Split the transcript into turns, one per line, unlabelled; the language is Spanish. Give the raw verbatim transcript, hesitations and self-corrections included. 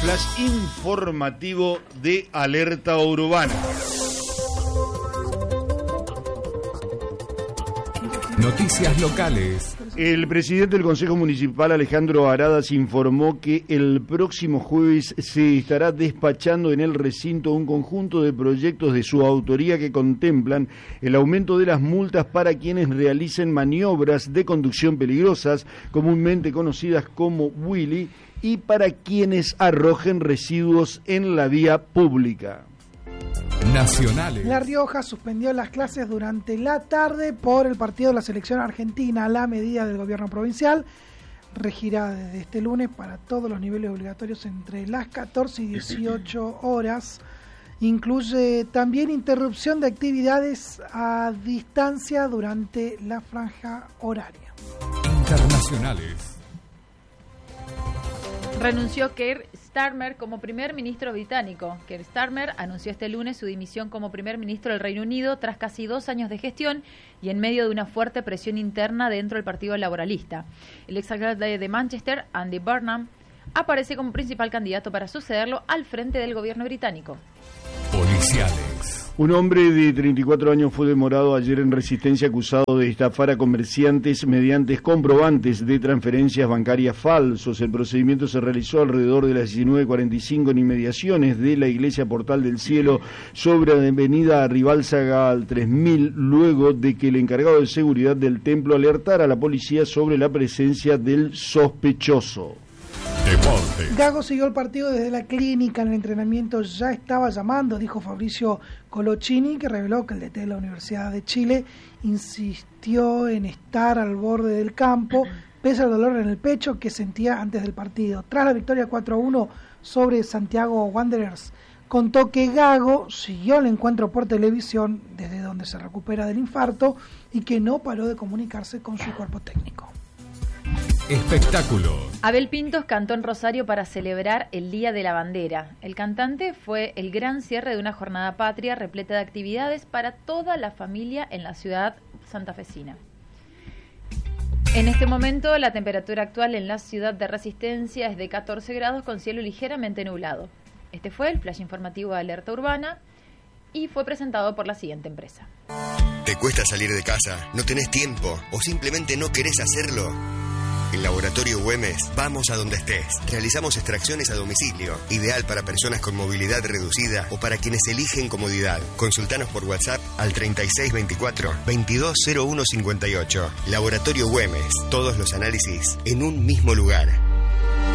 flash informativo de Alerta Urbana.
Noticias locales.
El presidente del Consejo Municipal, Alejandro Aradas, informó que el próximo jueves se estará despachando en el recinto un conjunto de proyectos de su autoría que contemplan el aumento de las multas para quienes realicen maniobras de conducción peligrosas, comúnmente conocidas como wheelie, y para quienes arrojen residuos en la vía pública.
Nacionales.
La Rioja suspendió las clases durante la tarde por el partido de la selección argentina. La medida del gobierno provincial regirá desde este lunes para todos los niveles obligatorios entre las catorce y dieciocho horas. Incluye también interrupción de actividades a distancia durante la franja horaria.
Internacionales.
Renunció Keir Starmer como primer ministro británico. Keir Starmer anunció este lunes su dimisión como primer ministro del Reino Unido tras casi dos años de gestión y en medio de una fuerte presión interna dentro del Partido Laboralista. El exalcalde de Manchester, Andy Burnham, aparece como principal candidato para sucederlo al frente del gobierno británico.
Policiales.
Un hombre de treinta y cuatro años fue demorado ayer en Resistencia acusado de estafar a comerciantes mediante comprobantes de transferencias bancarias falsos. El procedimiento se realizó alrededor de las diecinueve cuarenta y cinco en inmediaciones de la iglesia Portal del Cielo sobre Avenida Ribalzaga al tres mil, luego de que el encargado de seguridad del templo alertara a la policía sobre la presencia del sospechoso.
Deporte.
Gago siguió el partido desde la clínica. En el entrenamiento ya estaba llamando, dijo Fabricio Colochini, que reveló que el D T de la Universidad de Chile insistió en estar al borde del campo, pese al dolor en el pecho que sentía antes del partido. Tras la victoria cuatro a uno sobre Santiago Wanderers, contó que Gago siguió el encuentro por televisión desde donde se recupera del infarto y que no paró de comunicarse con su cuerpo técnico.
Espectáculos.
Abel Pintos cantó en Rosario para celebrar el Día de la Bandera. El cantante fue el gran cierre de una jornada patria repleta de actividades para toda la familia en la ciudad santafesina. En este momento, la temperatura actual en la ciudad de Resistencia es de catorce grados con cielo ligeramente nublado. Este fue el flash informativo de Alerta Urbana y fue presentado por la siguiente empresa.
¿Te cuesta salir de casa? ¿No tenés tiempo? ¿O simplemente no querés hacerlo? En Laboratorio Güemes, vamos a donde estés. Realizamos extracciones a domicilio, ideal para personas con movilidad reducida o para quienes eligen comodidad. Consultanos por WhatsApp al treinta y seis veinticuatro veintidós cero uno cincuenta y ocho. Laboratorio Güemes, todos los análisis en un mismo lugar.